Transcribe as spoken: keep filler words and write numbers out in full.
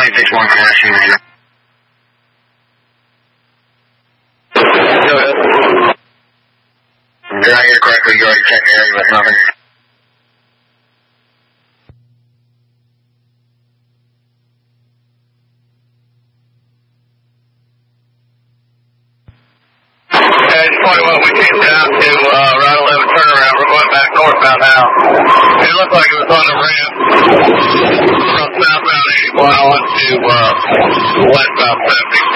twenty-six one connection here. Did I hear correctly? You already checked the area with nothing? Edge twenty-one, we came down to uh, Route eleven turnaround. We're going back northbound now. It looked like it was on the ramp from southbound eighty-one on to uh, westbound seventy.